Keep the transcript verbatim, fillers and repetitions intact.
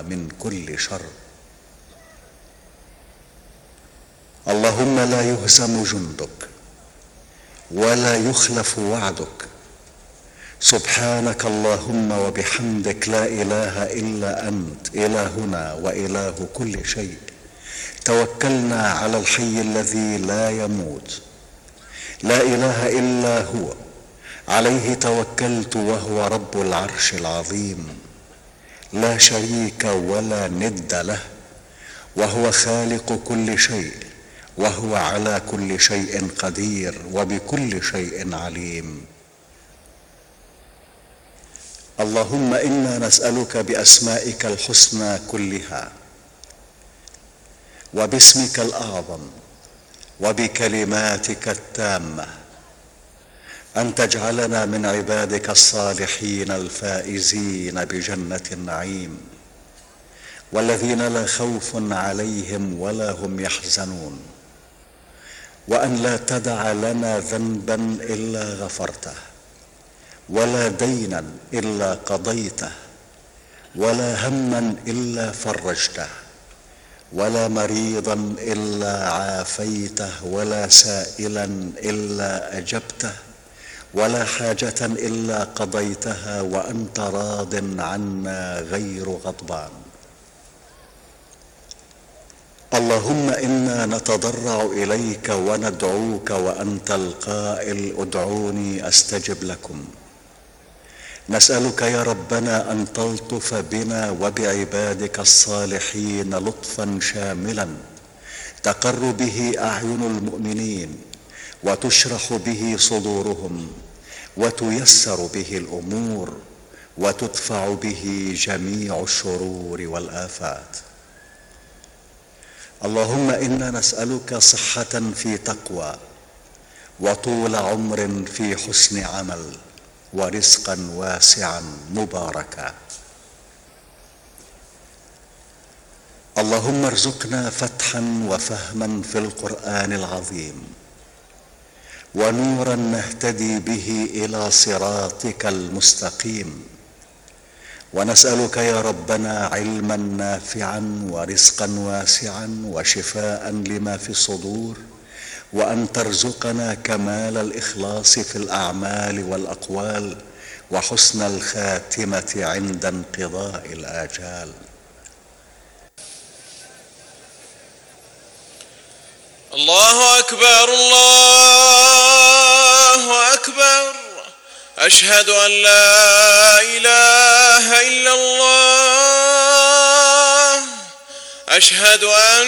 من كل شر. اللهم لا يهزم جندك ولا يخلف وعدك. سبحانك اللهم وبحمدك، لا إله إلا أنت إلهنا وإله كل شيء. توكلنا على الحي الذي لا يموت، لا إله إلا هو، عليه توكلت وهو رب العرش العظيم، لا شريك ولا ند له، وهو خالق كل شيء، وهو على كل شيء قدير وبكل شيء عليم. اللهم إنا نسألك بأسمائك الحسنى كلها وباسمك الأعظم وبكلماتك التامة أن تجعلنا من عبادك الصالحين الفائزين بجنة النعيم، والذين لا خوف عليهم ولا هم يحزنون، وأن لا تدع لنا ذنبا إلا غفرته، ولا دينا إلا قضيته، ولا هما إلا فرجته، ولا مريضا إلا عافيته، ولا سائلا إلا أجبته، ولا حاجة إلا قضيتها وأنت راض عنا غير غضبان. اللهم إنا نتضرع إليك وندعوك وأنت القائل ادعوني أستجب لكم. نسألك يا ربنا أن تلطف بنا وبعبادك الصالحين لطفا شاملا تقر به أعين المؤمنين وتشرح به صدورهم وتيسر به الأمور وتدفع به جميع الشرور والآفات. اللهم إنا نسألك صحة في تقوى، وطول عمر في حسن عمل، ورزقا واسعا مباركا. اللهم ارزقنا فتحا وفهما في القرآن العظيم، ونورا نهتدي به إلى صراطك المستقيم. ونسألك يا ربنا علما نافعا ورزقا واسعا وشفاء لما في الصدور، وأن ترزقنا كمال الإخلاص في الأعمال والأقوال، وحسن الخاتمة عند انقضاء الآجال. الله أكبر الله أكبر، أشهد أن لا إله إلا الله، أشهد أن